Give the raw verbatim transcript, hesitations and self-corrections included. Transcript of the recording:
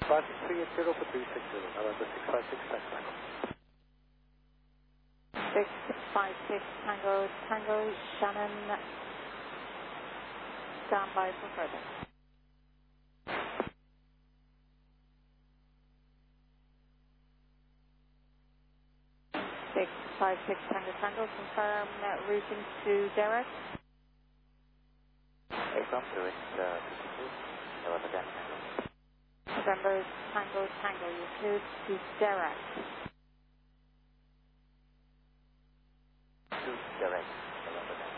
five six three eight zero for three six zero, November six five six Tango. six five six Tango, Tango, Shannon, stand by for further. six five six Tango, Tango, confirm uh, routing to Derek. From doing uh, fifty-two, November Tango. November Tango, Tango, you cleared to Derek.